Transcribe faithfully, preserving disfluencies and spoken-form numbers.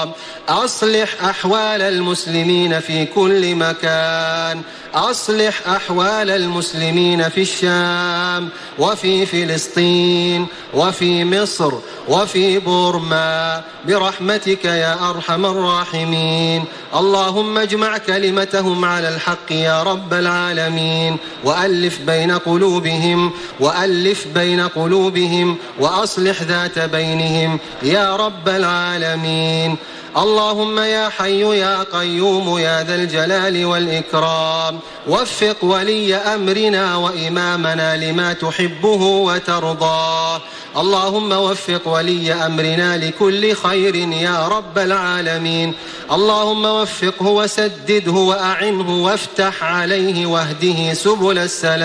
والإكرام. أصلح أحوال المسلمين في كل مكان، أصلح أحوال المسلمين في الشام وفي فلسطين وفي مصر وفي بورما برحمتك يا أرحم الراحمين. اللهم اجمع كلمتهم على الحق يا رب العالمين، وألف بين قلوبهم وألف بين قلوبهم وأصلح ذات بينهم يا رب العالمين. اللهم يا حي يا قيوم يا ذا الجلال والإكرام، وفق ولي أمرنا وإمامنا لما تحبه وترضاه. اللهم وفق ولي أمرنا لكل خير يا رب العالمين. اللهم وفقه وسدده وأعنه وافتح عليه واهده سبل السلام.